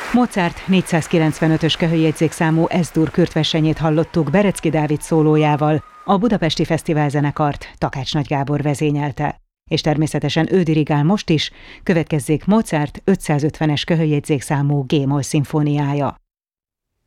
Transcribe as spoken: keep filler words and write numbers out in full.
Mozart négyszázkilencvenötös köhöljegyzékszámú Es-dur kürtversenyét hallottuk Berecki Dávid szólójával, a Budapesti Fesztiválzenekart Takács Nagy Gábor vezényelte. És természetesen ő dirigál most is, következzék Mozart ötszázötvenes köhöljegyzékszámú G-moll szimfóniája.